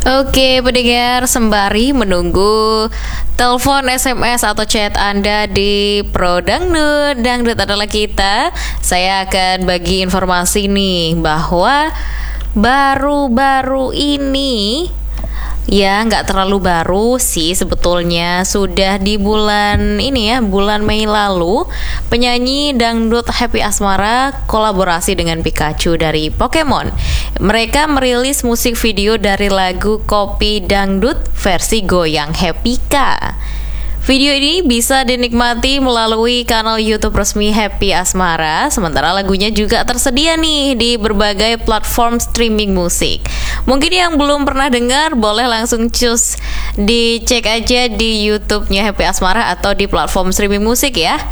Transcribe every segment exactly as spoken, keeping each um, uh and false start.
Oke, pendengar, sembari menunggu telepon, S M S atau chat Anda di Pro Dangdut, Dangdut adalah kita. Saya akan bagi informasi nih bahwa baru-baru ini, ya nggak terlalu baru sih sebetulnya, sudah di bulan ini ya, bulan Mei lalu, penyanyi dangdut Happy Asmara kolaborasi dengan Pikachu dari Pokemon. Mereka merilis musik video dari lagu Kopi Dangdut versi Goyang Happy Ka. Video ini bisa dinikmati melalui kanal YouTube resmi Happy Asmara, sementara lagunya juga tersedia nih di berbagai platform streaming musik. Mungkin yang belum pernah dengar, boleh langsung cus dicek aja di YouTube-nya Happy Asmara atau di platform streaming musik ya.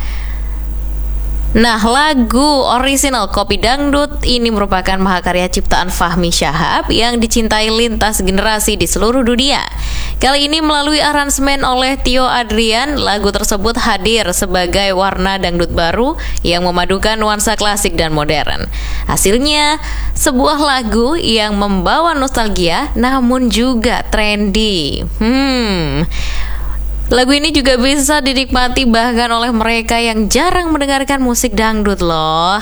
Nah, lagu orisinal Kopi Dangdut ini merupakan mahakarya ciptaan Fahmi Syahab yang dicintai lintas generasi di seluruh dunia. Kali ini melalui aransemen oleh Tio Adrian, lagu tersebut hadir sebagai warna dangdut baru yang memadukan nuansa klasik dan modern. Hasilnya, sebuah lagu yang membawa nostalgia namun juga trendy. Hmm... Lagu ini juga bisa dinikmati bahkan oleh mereka yang jarang mendengarkan musik dangdut loh.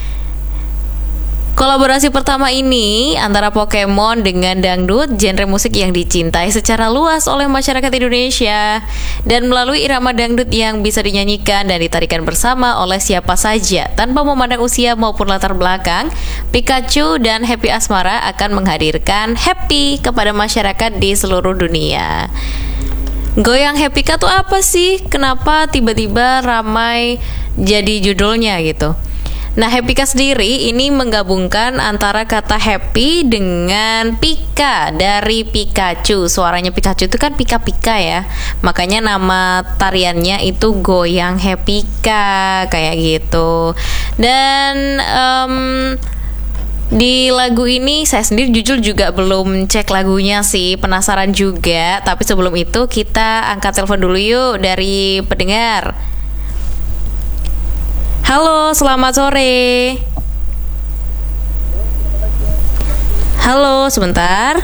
Kolaborasi pertama ini antara Pokemon dengan dangdut, genre musik yang dicintai secara luas oleh masyarakat Indonesia, dan melalui irama dangdut yang bisa dinyanyikan dan ditarikan bersama oleh siapa saja tanpa memandang usia maupun latar belakang, Pikachu dan Happy Asmara akan menghadirkan happy kepada masyarakat di seluruh dunia. Goyang Happy Ka tuh apa sih? Kenapa tiba-tiba ramai jadi judulnya gitu? Nah, Happy Ka sendiri ini menggabungkan antara kata happy dengan Pika dari Pikachu. Suaranya Pikachu itu kan pika-pika ya. Makanya nama tariannya itu Goyang Happy Ka, kayak gitu. Dan um, di lagu ini saya sendiri jujur juga belum cek lagunya sih, penasaran juga. Tapi sebelum itu kita angkat telepon dulu yuk dari pendengar. Halo, selamat sore. Halo, sebentar.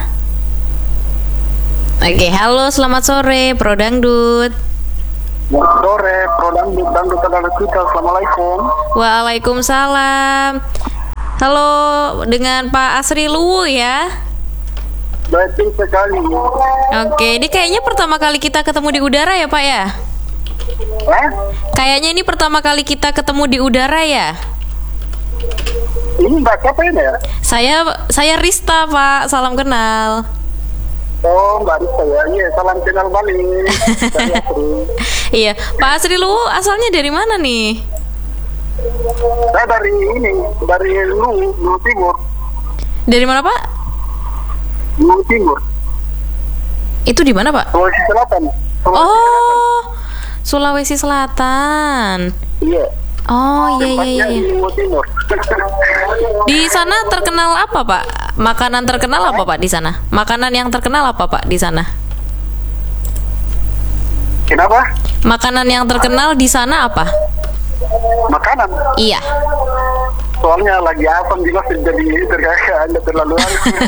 Oke, halo, selamat sore Pro Dangdut. Selamat sore, Pro Dangdut, Dangdut adalah kita. Assalamualaikum. Waalaikumsalam. Halo, dengan Pak Asri Luwu ya? Baik sekali. Oke, ini kayaknya pertama kali kita ketemu di udara ya Pak ya? Eh? Kayaknya ini pertama kali kita ketemu di udara ya? Ini Mbak siapa ini ya? Saya saya Rista Pak, salam kenal. Oh, Mbak Rista ya. Iya, salam kenal balik. Iya, Pak Asri Luwu asalnya dari mana nih? Saya dari ini, dari Lu, Lu Timur. Dari mana Pak? Lu Timur. Itu di mana Pak? Sulawesi Selatan. Sulawesi Oh, Sulawesi Selatan. Iya. Oh iya iya iya. Di Lu Timur. Di sana terkenal apa Pak? Makanan terkenal apa Pak di sana? Makanan yang terkenal apa Pak di sana? Kenapa? Makanan yang terkenal di sana apa? Makanan. Iya. Soalnya lagi asam juga jadi terkait anda terlalu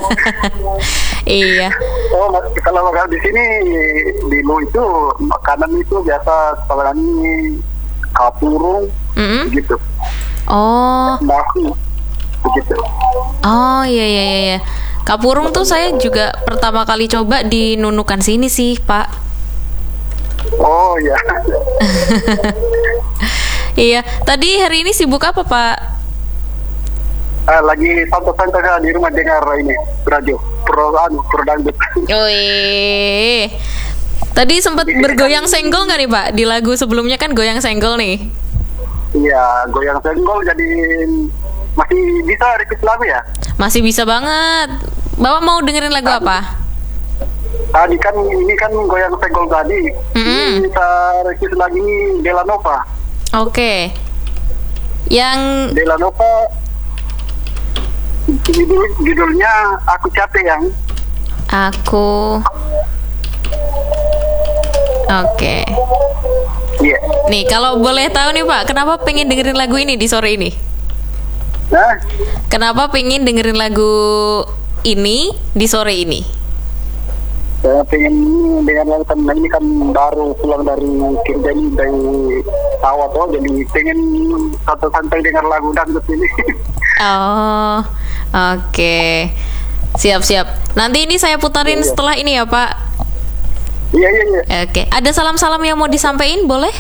Iya. Oh, kalau makan di sini di Lu itu makanan itu biasa seperti kapurung, Mm-hmm. gitu. Oh. Nasi, begitu. Oh iya iya iya, iya. Kapurung tuh saya juga pertama kali coba di Nunukan sini sih Pak. Oh iya. Iya. Tadi hari ini sibuk apa Pak? Uh, lagi santai-santai di rumah dengar ini radio pro anu pro dangdut. Wih. Tadi sempat bergoyang senggol nggak nih Pak? Di lagu sebelumnya kan goyang senggol nih. Iya, goyang senggol jadi masih bisa request lagu ya? Masih bisa banget. Bapak mau dengerin lagu apa? Tadi kan ini kan goyang senggol tadi. Mm-hmm. Ini kita request lagi ini Dela Nova. Oke. Yang Dela Nova judul, judulnya Aku Capek Yang. Aku. Oke. Iya. Yeah. Nih, kalau boleh tahu nih Pak, kenapa pengen dengerin lagu ini di sore ini? Nah, Kenapa pengen dengerin lagu ini di sore ini? Saya pengen dengan lautan ini kan baru pulang dari kerja ini dari sawah tuh, jadi pengen satu santai dengar lagu dangdut ini. Oh, oke. Siap-siap. Nanti ini saya putarin Iya, iya. setelah ini ya, Pak. Iya iya iya. Oke. Ada salam-salam yang mau disampaikan, boleh?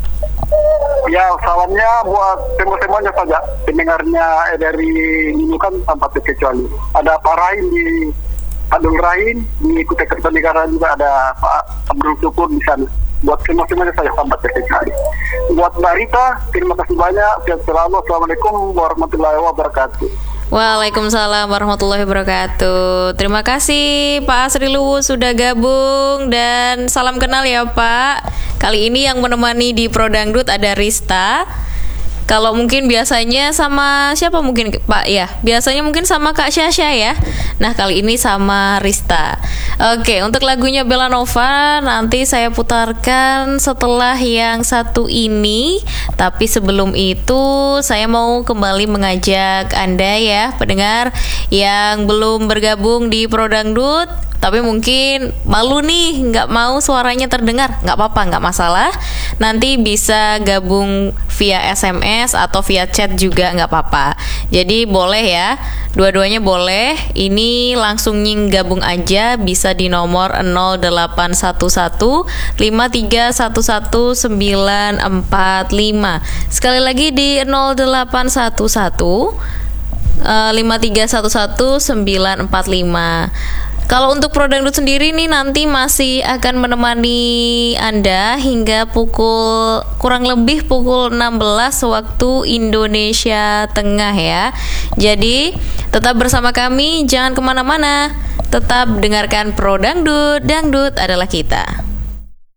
Ya salamnya buat semua-semuanya saja pendengarnya eh, dari ini kan tanpa terkecuali. Ada Pak Rahim di Abdul Rahim di Kutai Kartanegara, juga ada Pak Abdul Syukur di sana. Buat semua-semuanya saja tanpa terkecuali. Buat Mbak Rita, terima kasih banyak. Sehat selalu. Assalamualaikum warahmatullahi wabarakatuh. Waalaikumsalam warahmatullahi wabarakatuh. Terima kasih Pak Asri Luwu sudah gabung, dan salam kenal ya Pak. Kali ini yang menemani di Pro Dangdut ada Rista. Kalau mungkin biasanya sama siapa mungkin Pak ya? Biasanya mungkin sama Kak Syasha ya. Nah kali ini sama Rista. Oke, untuk lagunya Belanova nanti saya putarkan setelah yang satu ini. Tapi sebelum itu saya mau kembali mengajak Anda ya pendengar yang belum bergabung di Pro Dangdut, tapi mungkin malu nih nggak mau suaranya terdengar, nggak apa-apa, nggak masalah. Nanti bisa gabung via S M S atau via chat juga nggak apa-apa. Jadi boleh ya, dua-duanya boleh. Ini langsung nying gabung aja, bisa di nomor nol delapan satu satu lima tiga satu satu sembilan empat lima. Sekali lagi di nol delapan satu satu lima tiga satu satu sembilan empat lima. Kalau untuk Pro Dangdut sendiri nih nanti masih akan menemani Anda hingga pukul kurang lebih pukul enam belas waktu Indonesia Tengah ya. Jadi tetap bersama kami, jangan kemana-mana. Tetap dengarkan Pro Dangdut, Dangdut adalah kita.